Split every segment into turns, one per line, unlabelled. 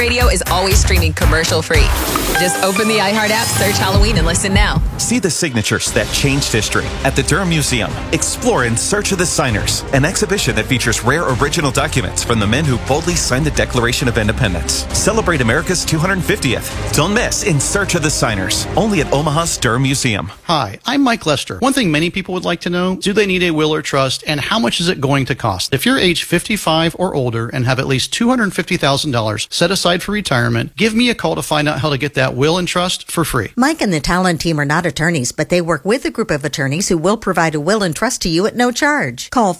Radio is always streaming commercial-free. Just open the iHeart app, search Halloween, and listen now.
See the signatures that changed history at the Durham Museum. Explore In Search of the Signers, an exhibition that features rare original documents from the men who boldly signed the Declaration of Independence. Celebrate America's 250th. Don't miss In Search of the Signers, only at Omaha's Durham Museum.
Hi, I'm Mike Lester. One thing many people would like to know, do they need a will or trust, and how much is it going to cost? If you're age 55 or older and have at least $250,000 set aside for retirement, give me a call to find out how to get that will and trust for free.
Mike and the Talon team are not attorneys, but they work with a group of attorneys who will provide a will and trust to you at no charge. Call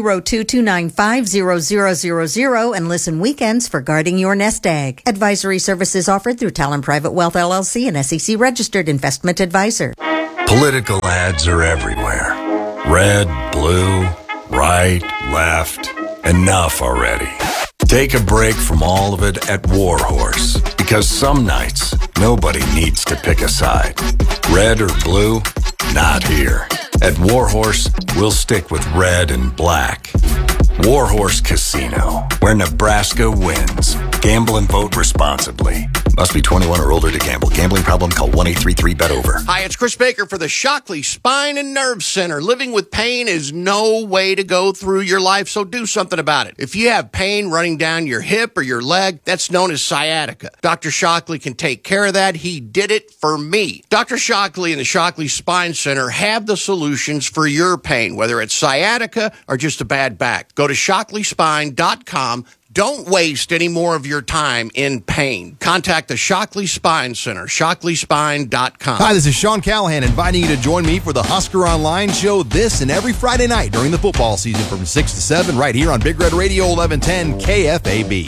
402-295-0000 and listen weekends for guarding your nest egg. Advisory services offered through Talon Private Wealth LLC, an SEC registered investment advisor.
Political ads are everywhere. Red, blue, right, left. Enough already. Take a break from all of it at Warhorse, because some nights, nobody needs to pick a side. Red or blue, not here. At Warhorse, we'll stick with red and black. Warhorse Casino, where Nebraska wins. Gamble and vote responsibly. Must be 21 or older to gamble. Gambling problem? Call 1-833-BET-OVER.
Hi, it's Chris Baker for the Shockley Spine and Nerve Center. Living with pain is no way to go through your life, so do something about it. If you have pain running down your hip or your leg, that's known as sciatica. Dr. Shockley can take care of that. He did it for me. Dr. Shockley and the Shockley Spine Center have the solutions for your pain, whether it's sciatica or just a bad back. Go to ShockleySpine.com. Don't waste any more of your time in pain. Contact the Shockley Spine Center, ShockleySpine.com.
Hi, this is Sean Callahan inviting you to join me for the Husker Online show this and every Friday night during the football season from 6 to 7 right here on Big Red Radio 1110 KFAB.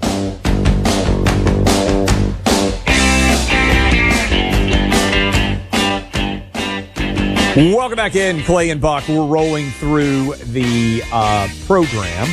Welcome back in, Clay and Buck. We're rolling through the program.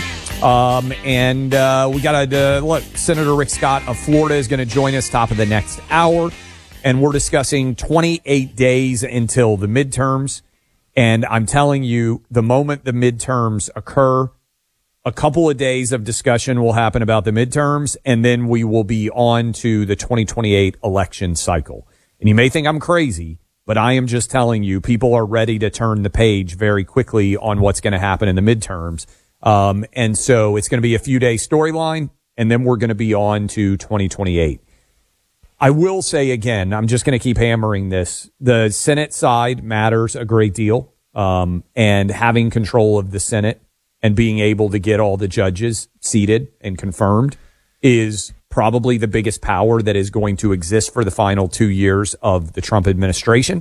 And we got to look. Senator Rick Scott of Florida is going to join us top of the next hour, and we're discussing 28 days until the midterms. And I'm telling you, the moment the midterms occur, a couple of days of discussion will happen about the midterms, and then we will be on to the 2028 election cycle. And you may think I'm crazy, but I am just telling you, people are ready to turn the page very quickly on what's going to happen in the midterms. And so it's going to be a few day storyline, and then we're going to be on to 2028. I will say again, I'm just going to keep hammering this. The Senate side matters a great deal. And having control of the Senate and being able to get all the judges seated and confirmed is probably the biggest power that is going to exist for the final 2 years of the Trump administration.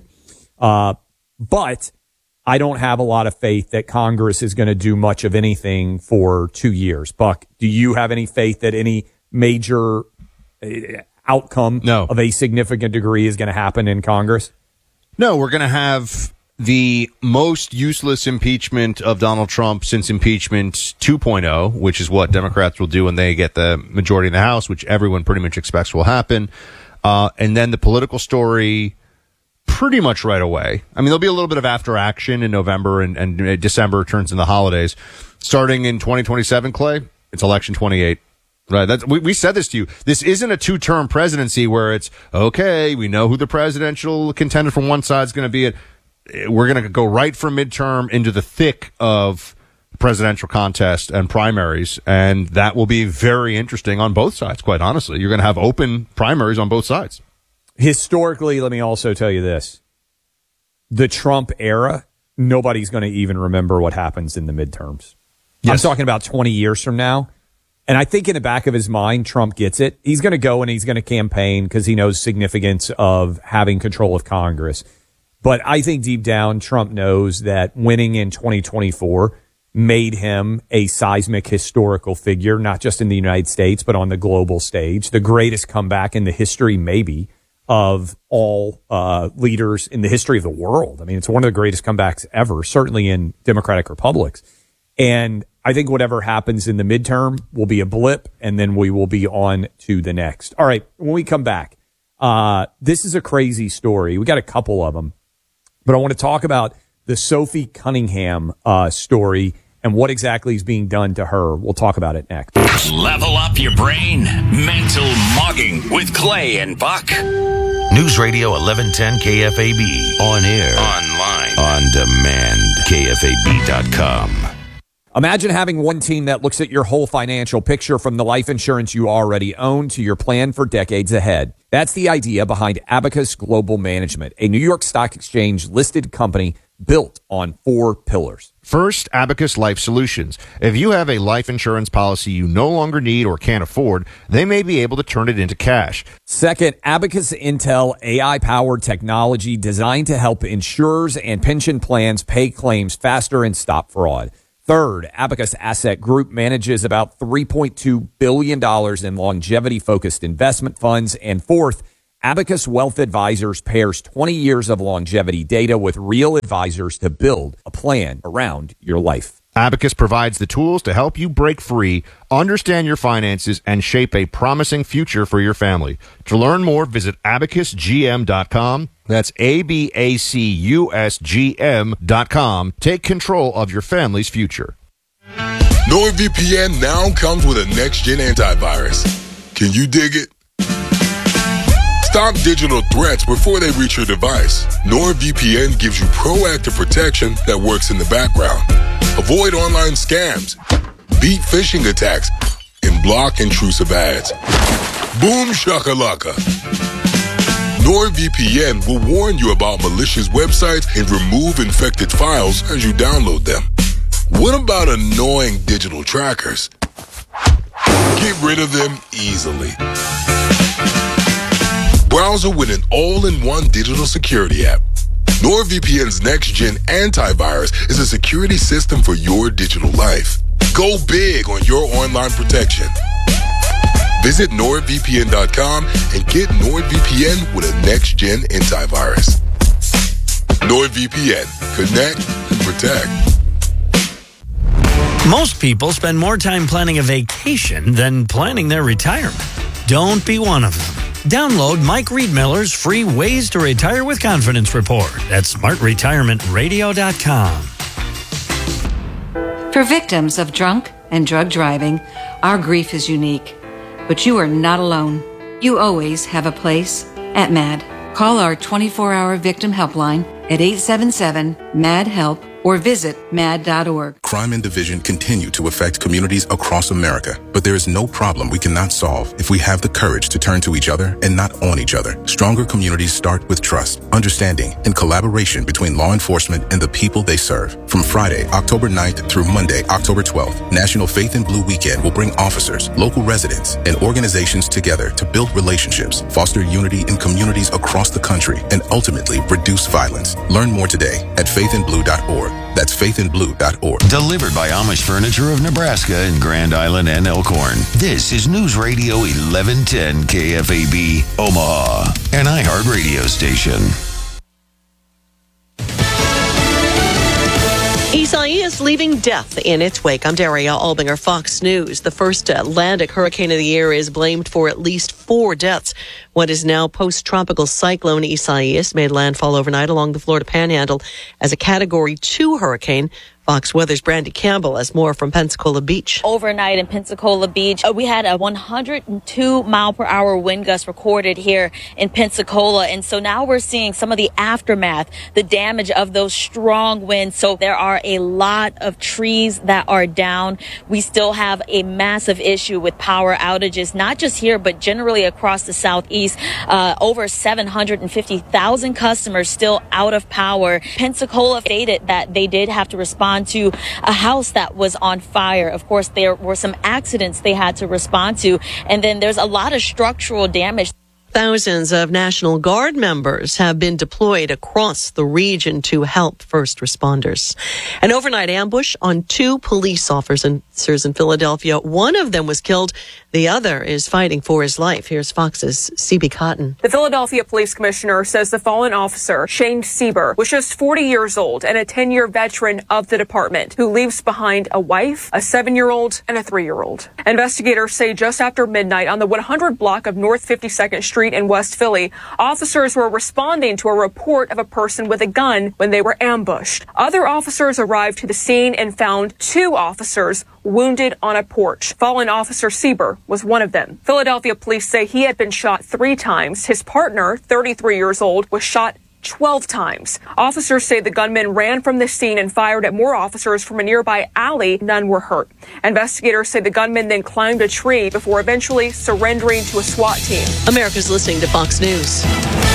But I don't have a lot of faith that Congress is going to do much of anything for 2 years. Buck, do you have any faith that any major outcome of a significant degree is going to happen in Congress?
No, we're going to have the most useless impeachment of Donald Trump since impeachment 2.0, which is what Democrats will do when they get the majority in the House, which everyone pretty much expects will happen. And then the political story pretty much right away. I mean, there'll be a little bit of after action in November and December turns into holidays. Starting in 2027, Clay, it's election 28. Right. We said this to you. This isn't a two-term presidency where it's, okay, we know who the presidential contender from one side is going to be. We're going to go right from midterm into the thick of presidential contest and primaries, and that will be very interesting on both sides, quite honestly. You're going to have open primaries on both sides.
Historically, let me also tell you this. The Trump era, nobody's going to even remember what happens in the midterms. Yes. I'm talking about 20 years from now. And I think in the back of his mind, Trump gets it. He's going to go and he's going to campaign because he knows significance of having control of Congress. But I think deep down, Trump knows that winning in 2024 made him a seismic historical figure, not just in the United States, but on the global stage. The greatest comeback in the history, maybe, of all leaders in the history of the world. I mean, it's one of the greatest comebacks ever, certainly in democratic republics. And I think whatever happens in the midterm will be a blip, and then we will be on to the next. All right, when we come back, this is a crazy story. We got a couple of them, but I want to talk about the Sophie Cunningham story and what exactly is being done to her. We'll talk about it next.
Level up your brain. Mental Mogging with Clay and Buck.
News Radio 1110 KFAB. On air.
Online.
On demand. KFAB.com.
Imagine having one team that looks at your whole financial picture, from the life insurance you already own to your plan for decades ahead. That's the idea behind Abacus Global Management, a New York Stock Exchange listed company built on 4 pillars.
First, Abacus Life Solutions. If you have a life insurance policy you no longer need or can't afford, they may be able to turn it into cash.
Second, Abacus Intel AI-powered technology designed to help insurers and pension plans pay claims faster and stop fraud. Third, Abacus Asset Group manages about $3.2 billion in longevity-focused investment funds. And fourth, Abacus Wealth Advisors pairs 20 years of longevity data with real advisors to build a plan around your life.
Abacus provides the tools to help you break free, understand your finances, and shape a promising future for your family. To learn more, visit abacusgm.com. That's ABACUSGM.com. Take control of your family's future.
NordVPN now comes with a next-gen antivirus. Can you dig it? Stop digital threats before they reach your device. NordVPN gives you proactive protection that works in the background. Avoid online scams, beat phishing attacks, and block intrusive ads. Boom shakalaka. NordVPN will warn you about malicious websites and remove infected files as you download them. What about annoying digital trackers? Get rid of them easily. Browser with an all-in-one digital security app. NordVPN's next-gen antivirus is a security system for your digital life. Go big on your online protection. Visit NordVPN.com and get NordVPN with a next-gen antivirus. NordVPN. Connect and protect.
Most people spend more time planning a vacation than planning their retirement. Don't be one of them. Download Mike Riedmiller's free Ways to Retire with Confidence report at smartretirementradio.com.
For victims of drunk and drug driving, our grief is unique. But you are not alone. You always have a place at MAD. Call our 24-hour victim helpline at 877-MAD-HELP or visit mad.org.
Crime and division continue to affect communities across America, but there is no problem we cannot solve if we have the courage to turn to each other and not on each other. Stronger communities start with trust, understanding, and collaboration between law enforcement and the people they serve. From Friday, October 9th through Monday, October 12th, National Faith in Blue Weekend will bring officers, local residents, and organizations together to build relationships, foster unity in communities across the country, and ultimately reduce violence. Learn more today at faithinblue.org. That's faithinblue.org.
Delivered by Amish Furniture of Nebraska in Grand Island and Elkhorn. This is News Radio 1110 KFAB, Omaha, an iHeart radio station.
Isaias leaving death in its wake. I'm Daria Albinger, Fox News. The first Atlantic hurricane of the year is blamed for at least 4 deaths. What is now post-tropical cyclone Isaias made landfall overnight along the Florida Panhandle as a Category 2 hurricane. Fox Weather's Brandy Campbell has more from Pensacola Beach.
Overnight in Pensacola Beach, we had a 102-mile-per-hour wind gust recorded here in Pensacola. And so now we're seeing some of the aftermath, the damage of those strong winds. So there are a lot of trees that are down. We still have a massive issue with power outages, not just here, but generally across the Southeast. Over 750,000 customers still out of power. Pensacola stated that they did have to respond to a house that was on fire. Of course, there were some accidents they had to respond to. And then there's a lot of structural damage.
Thousands of National Guard members have been deployed across the region to help first responders. An overnight ambush on 2 police officers Officers in Philadelphia, one of them was killed. The other is fighting for his life. Here's Fox's C.B. Cotton.
The Philadelphia Police Commissioner says the fallen officer, Shane Sieber, was just 40 years old and a 10-year veteran of the department who leaves behind a wife, a 7-year-old, and a 3-year-old. Investigators say just after midnight on the 100 block of North 52nd Street in West Philly, officers were responding to a report of a person with a gun when they were ambushed. Other officers arrived to the scene and found 2 officers wounded on a porch. Fallen officer Sieber was one of them. Philadelphia police say he had been shot 3 times. His partner, 33 years old, was shot 12 times. Officers say the gunman ran from the scene and fired at more officers from a nearby alley. None were hurt. Investigators say the gunman then climbed a tree before eventually surrendering to a SWAT team.
America's listening to Fox News.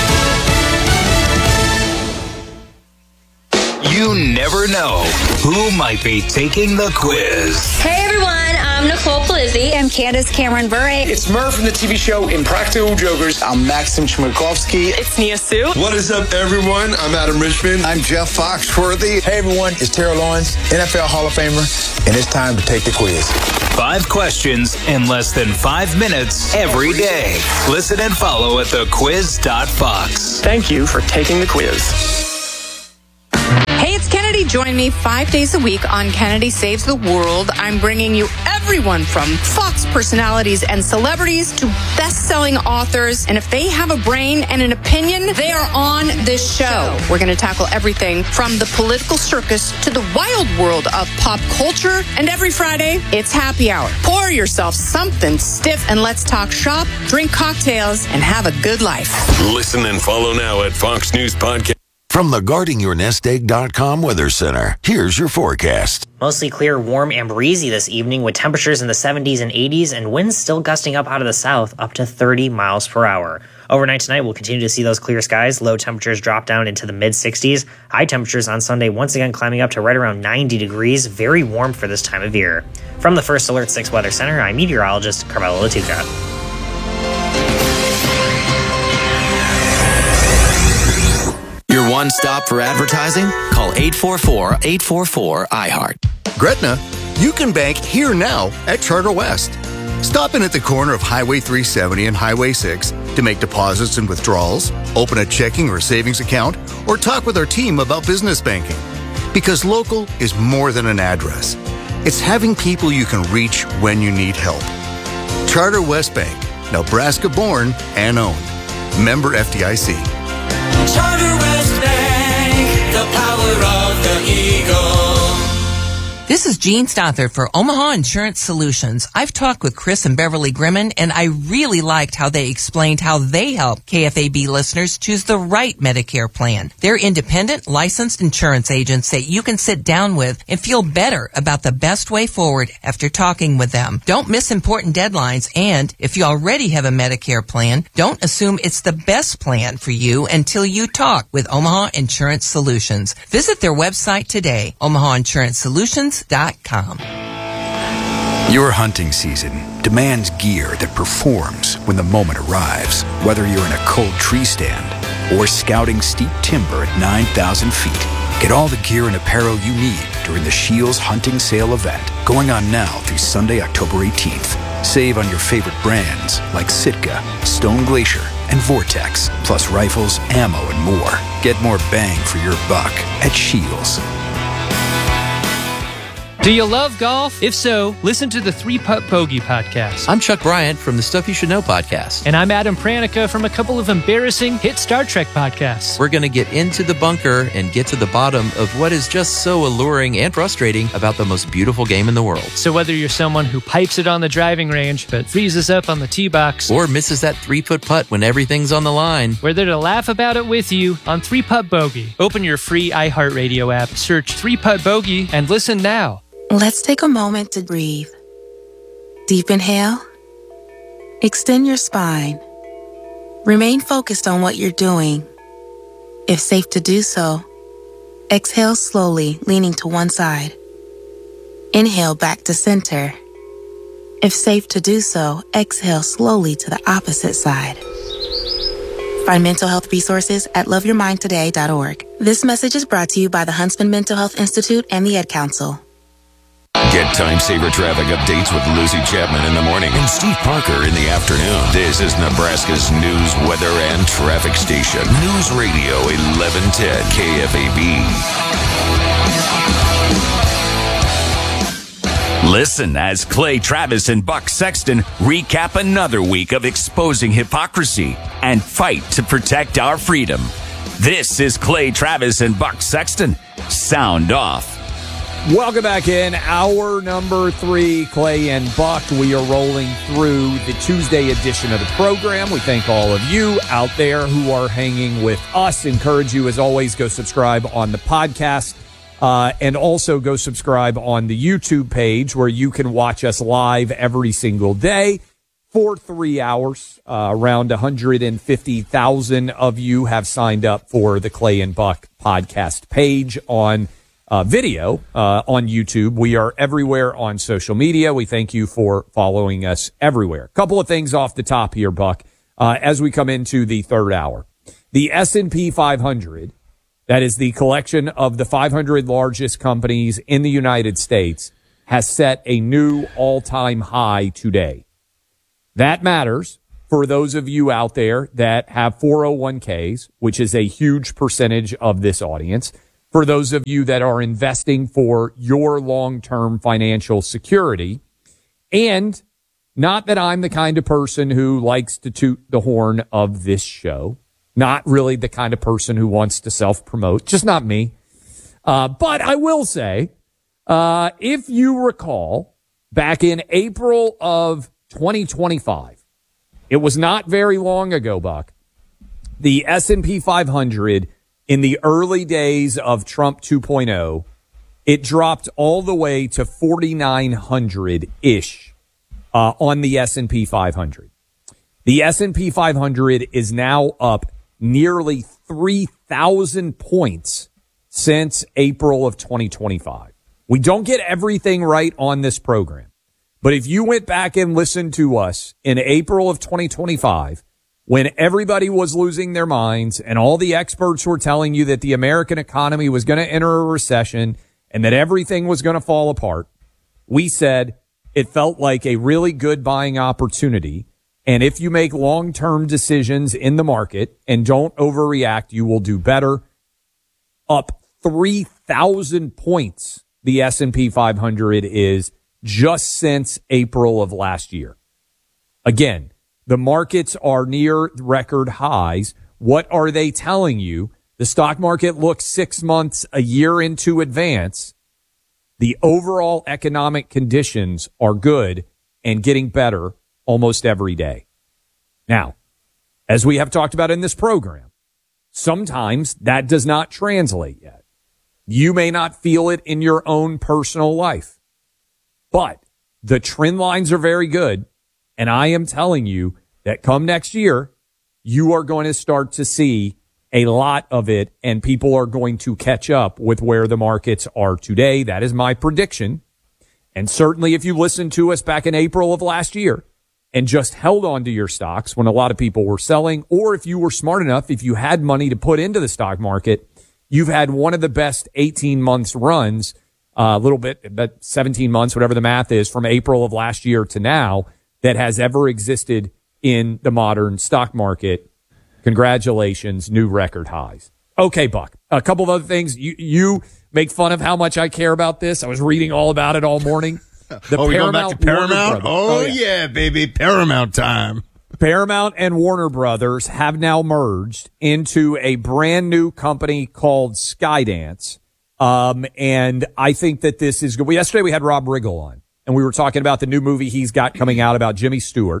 You never know who might be taking the quiz.
Hey everyone, I'm Nicole Palizzi. I'm Candace Cameron Bure.
It's Murph from the TV show Impractical Jokers. I'm Maxim Chmerkovsky.
It's Nia Sue.
What is up, everyone? I'm Adam Richmond.
I'm Jeff Foxworthy.
Hey everyone, it's Terrell Lawrence, NFL Hall of Famer, and it's time to take the quiz.
5 questions in less than 5 minutes every day. Listen and follow at thequiz.fox.
Thank you for taking the quiz.
Hey, it's Kennedy. Join me 5 days a week on Kennedy Saves the World. I'm bringing you everyone from Fox personalities and celebrities to best-selling authors. And if they have a brain and an opinion, they are on this show. We're going to tackle everything from the political circus to the wild world of pop culture. And every Friday, it's happy hour. Pour yourself something stiff and let's talk shop, drink cocktails, and have a good life.
Listen and follow now at Fox News Podcast. From the GuardingYourNestEgg.com Weather Center, here's your forecast.
Mostly clear, warm, and breezy this evening with temperatures in the 70s and 80s and winds still gusting up out of the south up to 30 miles per hour. Overnight tonight, we'll continue to see those clear skies. Low temperatures drop down into the mid-60s. High temperatures on Sunday once again climbing up to right around 90 degrees. Very warm for this time of year. From the First Alert 6 Weather Center, I'm meteorologist Carmelo Latuca.
Your one stop for advertising? Call 844-844-iHeart.
Gretna, you can bank here now at Charter West. Stop in at the corner of Highway 370 and Highway 6 to make deposits and withdrawals, open a checking or savings account, or talk with our team about business banking. Because local is more than an address. It's having people you can reach when you need help. Charter West Bank, Nebraska born and owned. Member FDIC.
Charter West Bank, the power of the Eagle.
This is Jean Stothard for Omaha Insurance Solutions. I've talked with Chris and Beverly Grimman, and I really liked how they explained how they help KFAB listeners choose the right Medicare plan. They're independent, licensed insurance agents that you can sit down with and feel better about the best way forward after talking with them. Don't miss important deadlines, and if you already have a Medicare plan, don't assume it's the best plan for you until you talk with Omaha Insurance Solutions. Visit their website today, OmahaInsuranceSolutions.com.
Your hunting season demands gear that performs when the moment arrives. Whether you're in a cold tree stand or scouting steep timber at 9,000 feet, get all the gear and apparel you need during the Shields Hunting Sale event going on now through Sunday, October 18th. Save on your favorite brands like Sitka, Stone Glacier, and Vortex, plus rifles, ammo, and more. Get more bang for your buck at Shields.
Do you love golf? If so, listen to the 3-Putt Bogey podcast.
I'm Chuck Bryant from the Stuff You Should Know podcast.
And I'm Adam Pranica from a couple of embarrassing hit Star Trek podcasts.
We're going to get into the bunker and get to the bottom of what is just so alluring and frustrating about the most beautiful game in the world.
So whether you're someone who pipes it on the driving range but freezes up on the tee box,
or misses that 3-foot putt when everything's on the line,
we're there to laugh about it with you on 3-Putt Bogey. Open your free iHeartRadio app, search 3-Putt Bogey, and listen now.
Let's take a moment to breathe. Deep inhale. Extend your spine. Remain focused on what you're doing. If safe to do so, exhale slowly, leaning to one side. Inhale back to center. If safe to do so, exhale slowly to the opposite side. Find mental health resources at loveyourmindtoday.org. This message is brought to you by the Huntsman Mental Health Institute and the Ad Council.
Get time-saver traffic updates with Lucy Chapman in the morning and Steve Parker in the afternoon. This is Nebraska's news, weather, and traffic station. News Radio 1110 KFAB.
Listen as Clay Travis and Buck Sexton recap another week of exposing hypocrisy and fight to protect our freedom. This is Clay Travis and Buck Sexton. Sound off.
Welcome back in. Hour number 3, Clay and Buck. We are rolling through the Tuesday edition of the program. We thank all of you out there who are hanging with us. Encourage you, as always, go subscribe on the podcast. And also go subscribe on the YouTube page where you can watch us live every single day for 3 hours. Around 150,000 of you have signed up for the Clay and Buck podcast page on video on YouTube. We are everywhere on social media. We thank you for following us everywhere. Couple of things off the top here, Buck, as we come into the third hour. The S&P 500, that is the collection of the 500 largest companies in the United States, has set a new all-time high today. That matters for those of you out there that have 401ks, which is a huge percentage of this audience. For those of you that are investing for your long-term financial security. And not that I'm the kind of person who likes to toot the horn of this show. Not really the kind of person who wants to self-promote. Just not me. But I will say, if you recall, back in April of 2025, it was not very long ago, Buck, the S&P 500 in the early days of Trump 2.0, it dropped all the way to 4,900-ish on the S&P 500. The S&P 500 is now up nearly 3,000 points since April of 2025. We don't get everything right on this program, but if you went back and listened to us in April of 2025, when everybody was losing their minds and all the experts were telling you that the American economy was going to enter a recession and that everything was going to fall apart, we said it felt like a really good buying opportunity. And if you make long-term decisions in the market and don't overreact, you will do better. Up 3,000 points, the S&P 500 is just since April of last year. Again, the markets are near record highs. What are they telling you? The stock market looks 6 months, a year into advance. The overall economic conditions are good and getting better almost every day. Now, as we have talked about in this program, sometimes that does not translate yet. You may not feel it in your own personal life, but the trend lines are very good. And I am telling you that come next year, you are going to start to see a lot of it, and people are going to catch up with where the markets are today. That is my prediction. And certainly if you listened to us back in April of last year and just held on to your stocks when a lot of people were selling, or if you were smart enough, if you had money to put into the stock market, you've had one of the best 18 months runs, a little bit, but 17 months, whatever the math is, from April of last year to now, that has ever existed in the modern stock market. Congratulations, new record highs. Okay, Buck, a couple of other things. You make fun of how much I care about this. I was reading all about it all morning.
We go back to Paramount? Oh, yeah, baby, Paramount time.
Paramount and Warner Brothers have now merged into a brand new company called Skydance. And I think that this is good. Yesterday we had Rob Riggle on, and we were talking about the new movie he's got coming out about Jimmy Stewart.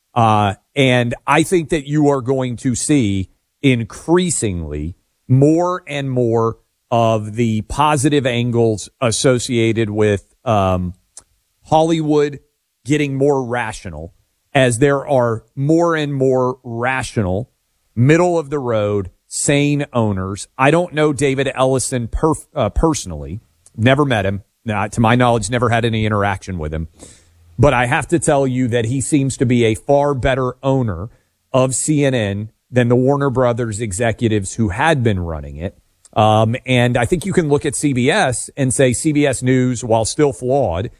And I think that you are going to see increasingly more and more of the positive angles associated with Hollywood getting more rational, as there are more and more rational, middle of the road, sane owners. I don't know David Ellison personally, never met him. To my knowledge, never had any interaction with him. But I have to tell you that he seems to be a far better owner of CNN than the Warner Brothers executives who had been running it. And I think you can look at CBS and say CBS News, while still flawed,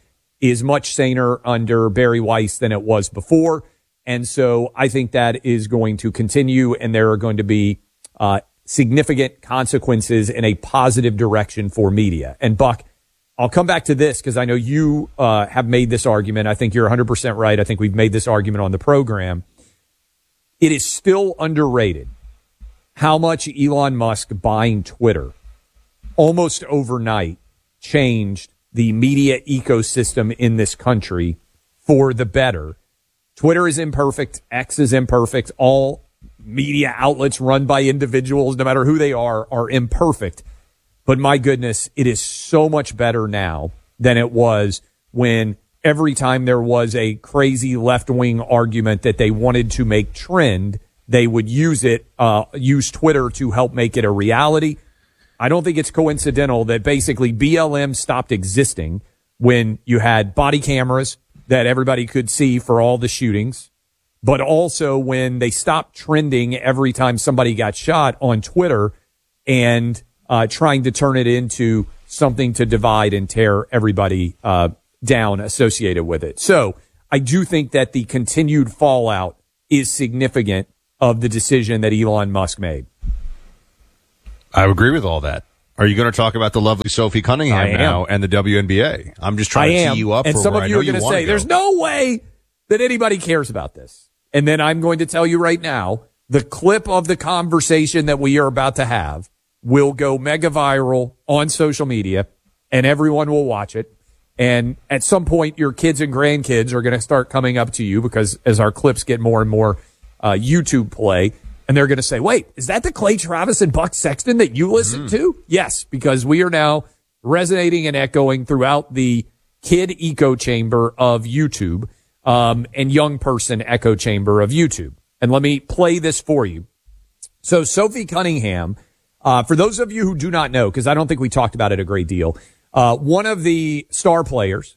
is much saner under Barry Weiss than it was before. And so I think that is going to continue, and there are going to be significant consequences in a positive direction for media. And Buck, I'll come back to this because I know you have made this argument. I think you're 100% right. I think we've made this argument on the program. It is still underrated how much Elon Musk buying Twitter almost overnight changed the media ecosystem in this country for the better. Twitter is imperfect. X is imperfect. All media outlets run by individuals, no matter who they are imperfect. But my goodness, it is so much better now than it was when every time there was a crazy left-wing argument that they wanted to make trend, they would use Twitter to help make it a reality. I don't think it's coincidental that basically BLM stopped existing when you had body cameras that everybody could see for all the shootings, but also when they stopped trending every time somebody got shot on Twitter and trying to turn it into something to divide and tear everybody down associated with it. So I do think that the continued fallout is significant of the decision that Elon Musk made.
I agree with all that. Are you going to talk about the lovely Sophie Cunningham now and the WNBA? I'm just trying to tee you up.
And some of you are going to say, there's no way that anybody cares about this. And then I'm going to tell you right now, the clip of the conversation that we are about to have will go mega viral on social media, and everyone will watch it. And at some point, your kids and grandkids are going to start coming up to you because as our clips get more and more YouTube play, and they're going to say, wait, is that the Clay Travis and Buck Sexton that you listen to? Yes, because we are now resonating and echoing throughout the kid echo chamber of YouTube and young person echo chamber of YouTube. And let me play this for you. So Sophie Cunningham, for those of you who do not know, because I don't think we talked about it a great deal, one of the star players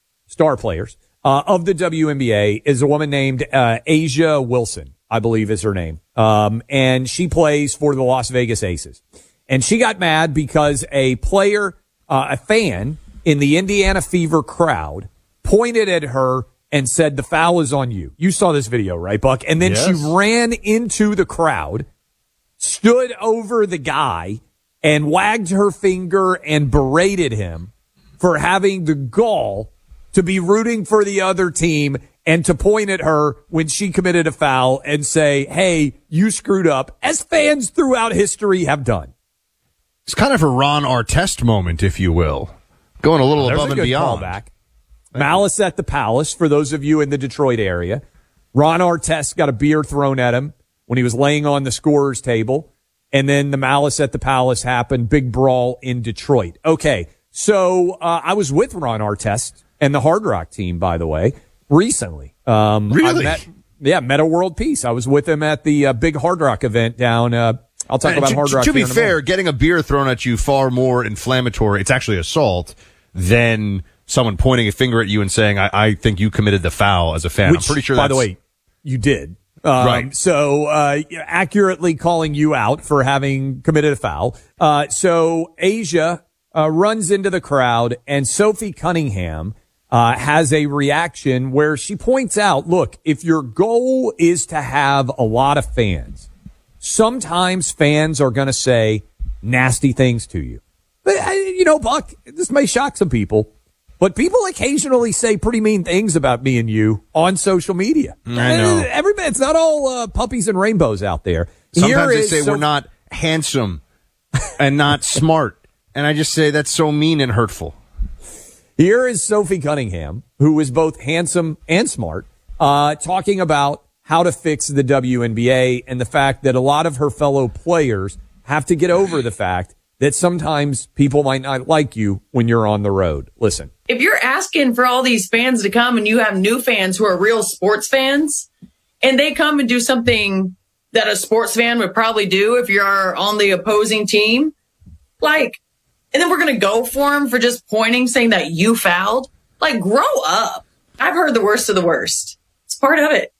of the WNBA is a woman named A'ja Wilson, I believe is her name. And she plays for the Las Vegas Aces. And she got mad because a player, a fan in the Indiana Fever crowd pointed at her and said, the foul is on you. You saw this video, right, Buck? And then she ran into the crowd, stood over the guy, and wagged her finger and berated him for having the gall to be rooting for the other team and to point at her when she committed a foul and say, hey, you screwed up, as fans throughout history have done.
It's kind of a Ron Artest moment, if you will. Going a little above and beyond.
Callback. Malice at the Palace, for those of you in the Detroit area. Ron Artest got a beer thrown at him when he was laying on the scorer's table. And then the Malice at the Palace happened, big brawl in Detroit. Okay, so I was with Ron Artest and the Hard Rock team, by the way, recently.
Really?
Met a World Peace. I was with him at the big Hard Rock event down. I'll talk about Hard Rock.
To be fair, getting a beer thrown at you far more inflammatory. It's actually assault than someone pointing a finger at you and saying, "I think you committed the foul" as a fan.
Which,
I'm pretty sure.
By the way, you did.
Right.
So accurately calling you out for having committed a foul. So A'ja runs into the crowd, and Sophie Cunningham has a reaction where she points out, look, if your goal is to have a lot of fans, sometimes fans are going to say nasty things to you. But, Buck, this may shock some people, but people occasionally say pretty mean things about me and you on social media.
I know.
It's not all puppies and rainbows out there.
Sometimes they say we're not handsome and not smart. And I just say that's so mean and hurtful.
Here is Sophie Cunningham, who is both handsome and smart, talking about how to fix the WNBA and the fact that a lot of her fellow players have to get over the fact that sometimes people might not like you when you're on the road. Listen.
If you're asking for all these fans to come and you have new fans who are real sports fans, and they come and do something that a sports fan would probably do if you're on the opposing team, and then we're going to go for them for just pointing, saying that you fouled. Grow up. I've heard the worst of the worst. It's part of it.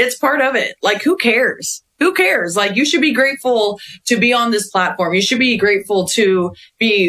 Who cares? Who cares? You should be grateful to be on this platform. You should be grateful to be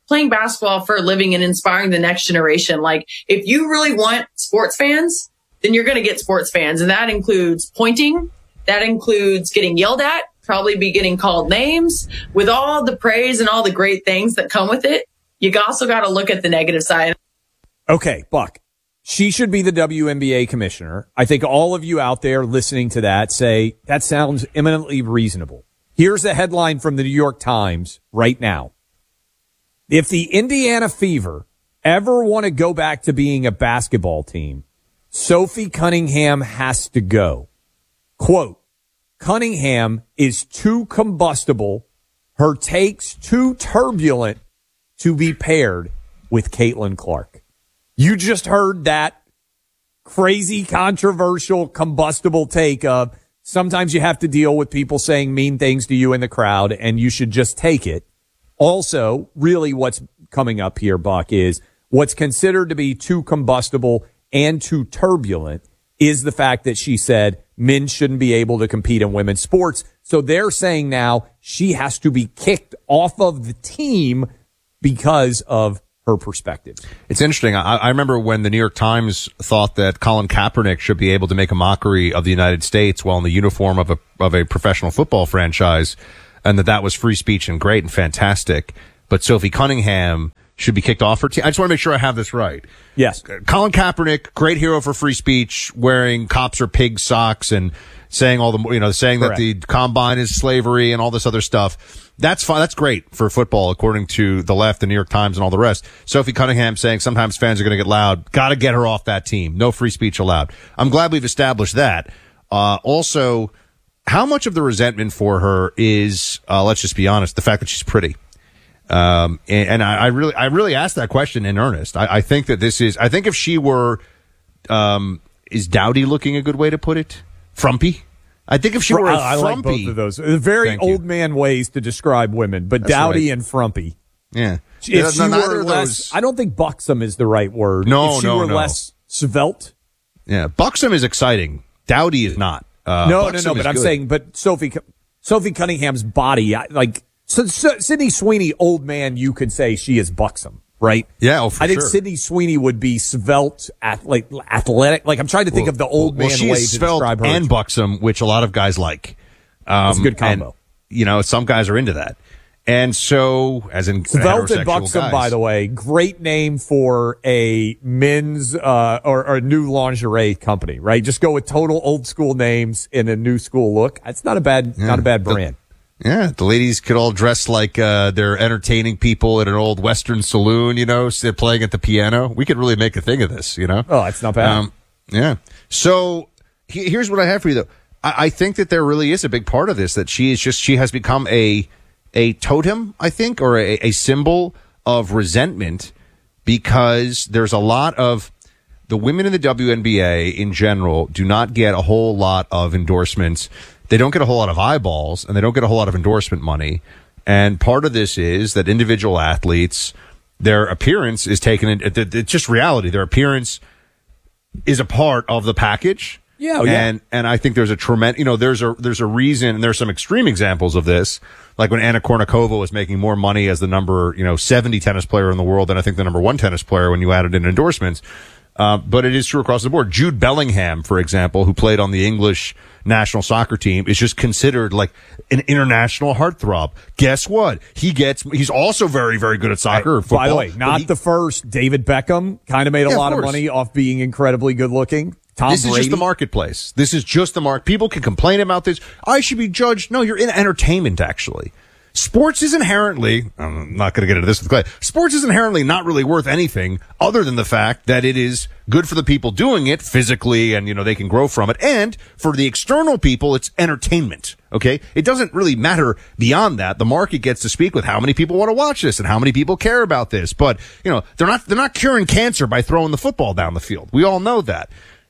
playing basketball for a living and inspiring the next generation. Like, if you really want sports fans, then you're going to get sports fans. And that includes pointing. That includes getting yelled at, probably be getting called names. With all the praise and all the great things that come with it, you also got to look at the negative side.
Okay, Buck. She should be the WNBA commissioner. I think all of you out there listening to that say that sounds eminently reasonable. Here's a headline from the New York Times right now. If the Indiana Fever ever want to go back to being a basketball team, Sophie Cunningham has to go. Quote, Cunningham is too combustible, her takes too turbulent to be paired with Caitlin Clark. You just heard that crazy, controversial, combustible take of sometimes you have to deal with people saying mean things to you in the crowd, and you should just take it. Also, really what's coming up here, Buck, is what's considered to be too combustible and too turbulent is the fact that she said men shouldn't be able to compete in women's sports. So they're saying now she has to be kicked off of the team because of her perspective.
It's interesting. I remember when the New York Times thought that Colin Kaepernick should be able to make a mockery of the United States while in the uniform of a professional football franchise, and that was free speech and great and fantastic. But Sophie Cunningham should be kicked off her team. I just want to make sure I have this right.
Yes.
Colin Kaepernick, great hero for free speech, wearing cops are pig socks and saying saying
Correct.
that the combine is slavery and all this other stuff. That's fine. That's great for football, according to the left, the New York Times, and all the rest. Sophie Cunningham saying sometimes fans are going to get loud. Got to get her off that team. No free speech allowed. I'm glad we've established that. Also, how much of the resentment for her is, let's just be honest, the fact that she's pretty. And I really asked that question in earnest. I think that I think if she were, is dowdy looking a good way to put it? Frumpy? I think if she were
I like
frumpy.
both of those. Very old man ways to describe women, but
That's
dowdy
right.
and frumpy.
Yeah.
If she
neither
were
of
less,
those.
I don't think buxom is the right word.
No,
if she were less svelte.
Yeah. Buxom is exciting. Dowdy is not.
No,
Buxom
but
is
I'm
good.
saying, but Sophie Cunningham's body, Sydney Sweeney, old man, you could say she is buxom, right?
Yeah, for
I think
sure.
Sydney Sweeney would be svelte, athletic. Like I'm trying to think of the old man
she
way
is
to
svelte
describe her.
and buxom, which a lot of guys like.
It's a good combo.
And, some guys are into that. And so, as in
Svelte and
heterosexual
buxom,
guys.
by the way, great name for a men's or a new lingerie company, right? Just go with total old school names in a new school look. It's not a bad brand.
The ladies could all dress like they're entertaining people at an old Western saloon, they're playing at the piano. We could really make a thing of this,
Oh, it's not bad.
Yeah. So here's what I have for you, though. I think that there really is a big part of this, that she has become a totem, I think, or a symbol of resentment, because there's a lot of the women in the WNBA in general do not get a whole lot of endorsements. They don't get a whole lot of eyeballs, and they don't get a whole lot of endorsement money. And part of this is that individual athletes, their appearance is taken in, it's just reality. Their appearance is a part of the package.
Yeah,
And I think there's a tremendous, there's a reason, and there's some extreme examples of this, like when Anna Kournikova was making more money as the number, 70 tennis player in the world than I think the number one tennis player when you added in endorsements. But it is true across the board. Jude Bellingham, for example, who played on the English national soccer team, is just considered like an international heartthrob. Guess what? He's also very, very good at soccer. Football,
by the way, not the first. David Beckham kind of made a lot of money off being incredibly good looking.
This is just the marketplace. This is just the market. People can complain about this. I should be judged. No, you're in entertainment, actually. Sports is inherently, I'm not going to get into this with Clay, sports is inherently not really worth anything other than the fact that it is good for the people doing it physically, and, they can grow from it. And for the external people, it's entertainment. Okay? It doesn't really matter beyond that. The market gets to speak with how many people want to watch this and how many people care about this. But, they're not curing cancer by throwing the football down the field. We all know that.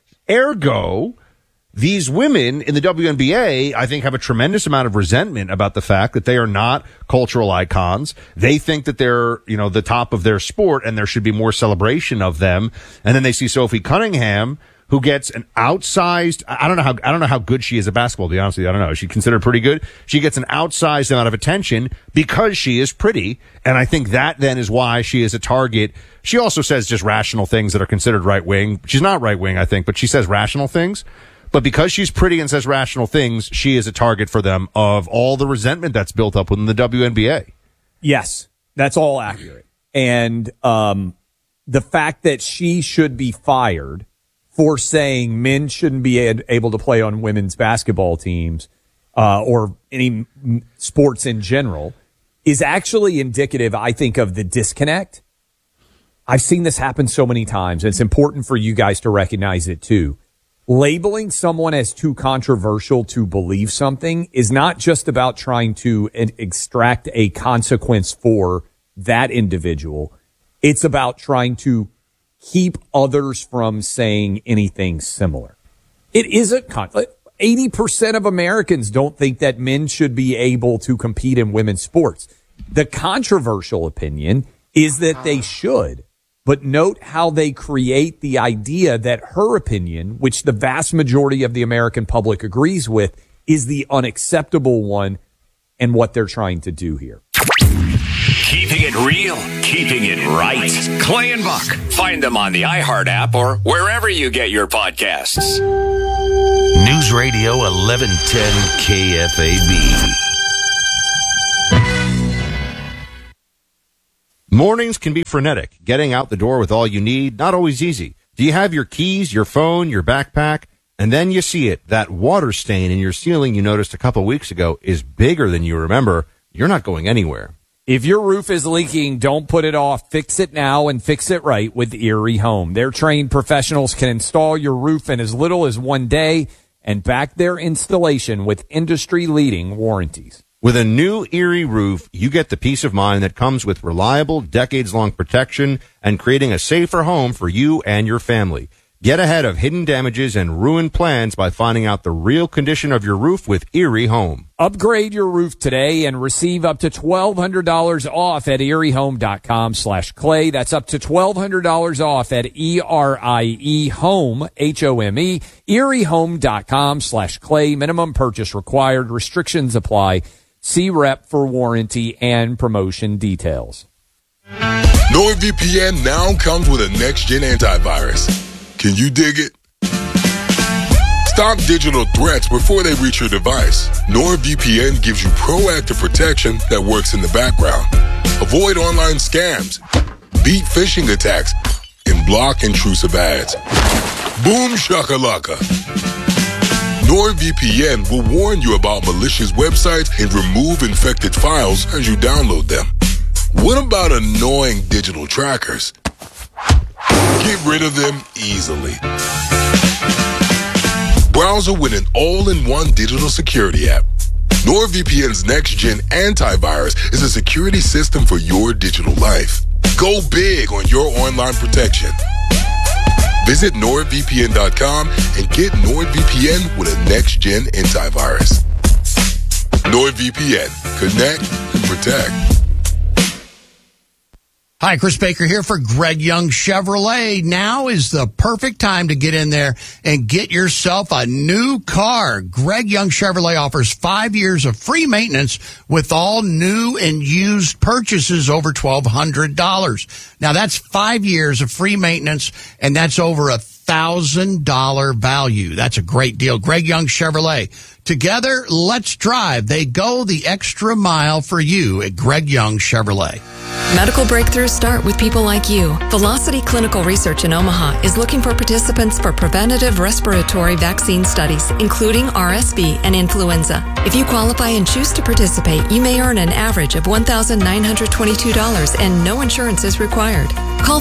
Ergo, these women in the WNBA, I think, have a tremendous amount of resentment about the fact that they are not cultural icons. They think that they're, the top of their sport, and there should be more celebration of them. And then they see Sophie Cunningham, who gets an outsized, I don't know how good she is at basketball, to be honest with you. I don't know. Is she considered pretty good? She gets an outsized amount of attention because she is pretty. And I think that then is why she is a target. She also says just rational things that are considered right wing. She's not right wing, I think, but she says rational things. But because she's pretty and says rational things, she is a target for them of all the resentment that's built up within the WNBA.
Yes, that's all accurate. And the fact that she should be fired for saying men shouldn't be able to play on women's basketball teams or any sports in general is actually indicative, I think, of the disconnect. I've seen this happen so many times, and it's important for you guys to recognize it too. Labeling someone as too controversial to believe something is not just about trying to extract a consequence for that individual. It's about trying to keep others from saying anything similar. It isn't 80% of Americans don't think that men should be able to compete in women's sports. The controversial opinion is that they should. But note how they create the idea that her opinion, which the vast majority of the American public agrees with, is the unacceptable one and what they're trying to do here.
Keeping it real, keeping it right. Clay and Buck. Find them on the iHeart app or wherever you get your podcasts.
News Radio 1110 KFAB.
Mornings can be frenetic. Getting out the door with all you need, not always easy. Do you have your keys, your phone, your backpack? And then you see it. That water stain in your ceiling you noticed a couple weeks ago is bigger than you remember. You're not going anywhere.
If your roof is leaking, don't put it off. Fix it now and fix it right with Erie Home. Their trained professionals can install your roof in as little as 1 day and back their installation with industry-leading warranties.
With a new Erie roof, you get the peace of mind that comes with reliable, decades-long protection and creating a safer home for you and your family. Get ahead of hidden damages and ruined plans by finding out the real condition of your roof with Erie Home.
Upgrade your roof today and receive up to $1,200 off at eriehome.com/clay. That's up to $1,200 off at ERIEHOME, HOME, eriehome.com/clay. Minimum purchase required. Restrictions apply. See rep for warranty and promotion details.
NordVPN now comes with a next-gen antivirus. Can you dig it? Stop digital threats before they reach your device. NordVPN gives you proactive protection that works in the background. Avoid online scams, beat phishing attacks, and block intrusive ads. Boom shakalaka. NordVPN will warn you about malicious websites and remove infected files as you download them. What about annoying digital trackers? Get rid of them easily. Browser with an all-in-one digital security app. NordVPN's next-gen antivirus is a security system for your digital life. Go big on your online protection. Visit NordVPN.com and get NordVPN with a next-gen antivirus. NordVPN. Connect and protect.
Hi, Chris Baker here for Greg Young Chevrolet. Now is the perfect time to get in there and get yourself a new car. Greg Young Chevrolet offers 5 years of free maintenance with all new and used purchases over $1,200. Now that's 5 years of free maintenance, and that's over $1,000 value. That's a great deal. Greg Young Chevrolet. Together, let's drive. They go the extra mile for you at Greg Young Chevrolet.
Medical breakthroughs start with people like you. Velocity Clinical Research in Omaha is looking for participants for preventative respiratory vaccine studies, including RSV and influenza. If you qualify and choose to participate, you may earn an average of $1,922 and no insurance is required. Call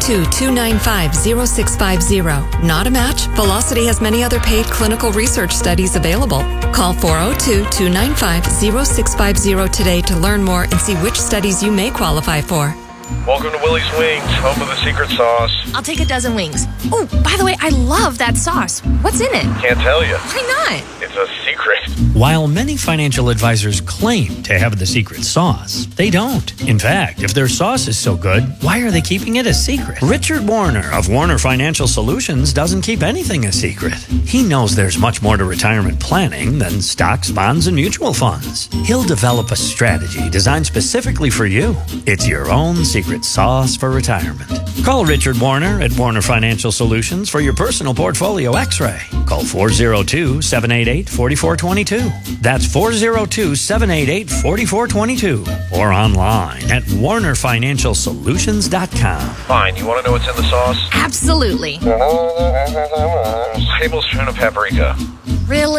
402-295-0650. Not a match? Velocity has many other paid clinical research studies available. Call 402-295-0650 today to learn more and see which studies you may qualify for.
Welcome to Willie's Wings, home of the secret sauce.
I'll take a dozen wings. Oh, by the way, I love that sauce. What's in it?
Can't tell you.
Why not?
It's a secret.
While many financial advisors claim to have the secret sauce, they don't. In fact, if their sauce is so good, why are they keeping it a secret? Richard Warner of Warner Financial Solutions doesn't keep anything a secret. He knows there's much more to retirement planning than stocks, bonds, and mutual funds. He'll develop a strategy designed specifically for you. It's your own secret sauce for retirement. Call Richard Warner at Warner Financial Solutions for your personal portfolio x-ray. Call 402-788-4422. That's 402-788-4422. Or online at warnerfinancialsolutions.com.
Fine, you want to know what's in the sauce?
Absolutely.
Tablespoon of paprika.
Really?